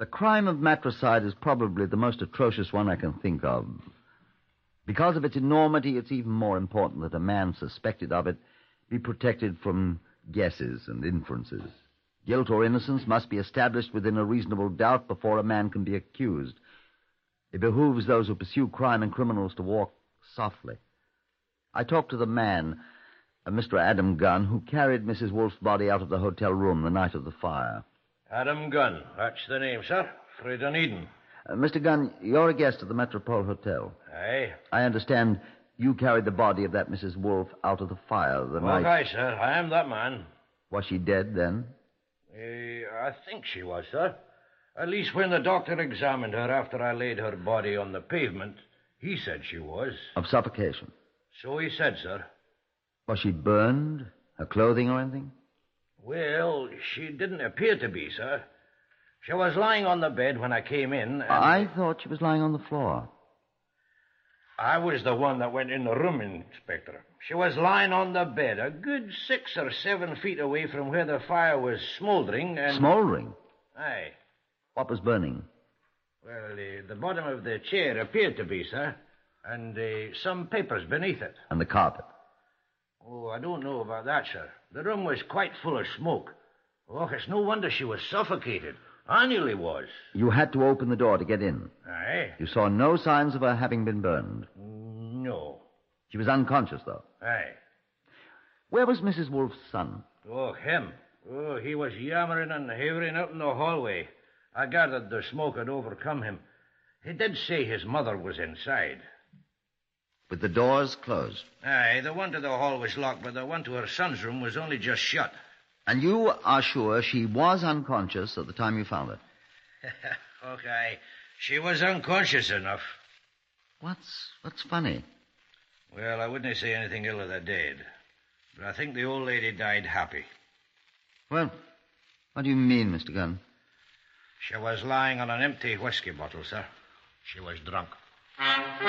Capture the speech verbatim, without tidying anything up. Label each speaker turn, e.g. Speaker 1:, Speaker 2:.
Speaker 1: The crime of matricide is probably the most atrocious one I can think of. Because of its enormity, it's even more important that a man suspected of it be protected from guesses and inferences. Guilt or innocence must be established within a reasonable doubt before a man can be accused. It behooves those who pursue crime and criminals to walk softly. I talked to the man, uh, Mister Adam Gunn, who carried Missus Wolf's body out of the hotel room the night of the fire.
Speaker 2: Adam Gunn, that's the name, sir. Fra Dunedin.
Speaker 1: Uh, Mister Gunn, you're a guest at the Metropole Hotel.
Speaker 2: Aye.
Speaker 1: I understand you carried the body of that Missus Wolf out of the fire the night...
Speaker 2: Aye, sir. I am that man.
Speaker 1: Was she dead then?
Speaker 2: Uh, I think she was, sir. At least when the doctor examined her after I laid her body on the pavement, he said she was.
Speaker 1: Of suffocation?
Speaker 2: So he said, sir.
Speaker 1: Was she burned? Her clothing or anything?
Speaker 2: Well, she didn't appear to be, sir. She was lying on the bed when I came in, and...
Speaker 1: I thought she was lying on the floor.
Speaker 2: I was the one that went in the room, Inspector. She was lying on the bed, a good six or seven feet away from where the fire was smoldering, and...
Speaker 1: Smoldering?
Speaker 2: Aye.
Speaker 1: What was burning?
Speaker 2: Well, uh, the bottom of the chair appeared to be, sir, and uh, some papers beneath it.
Speaker 1: And the carpet?
Speaker 2: Oh, I don't know about that, sir. The room was quite full of smoke. Oh, it's no wonder she was suffocated. I nearly was.
Speaker 1: You had to open the door to get in?
Speaker 2: Aye.
Speaker 1: You saw no signs of her having been burned?
Speaker 2: No.
Speaker 1: She was unconscious, though?
Speaker 2: Aye.
Speaker 1: Where was Missus Wolf's son?
Speaker 2: Oh, him. Oh, he was yammering and havering out in the hallway. I gathered the smoke had overcome him. He did say his mother was inside.
Speaker 1: With the doors closed?
Speaker 2: Aye, the one to the hall was locked, but the one to her son's room was only just shut.
Speaker 1: And you are sure she was unconscious at the time you found her?
Speaker 2: Okay. She was unconscious enough.
Speaker 1: What's what's funny?
Speaker 2: Well, I wouldn't say anything ill of the dead, but I think the old lady died happy.
Speaker 1: Well, what do you mean, Mister Gunn?
Speaker 2: She was lying on an empty whiskey bottle, sir. She was drunk.